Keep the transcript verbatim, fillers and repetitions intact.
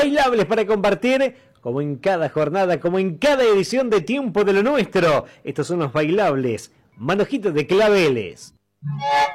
bailables para compartir, como en cada jornada, como en cada edición de Tiempo de lo Nuestro. Estos son los bailables Manojitos de Claveles.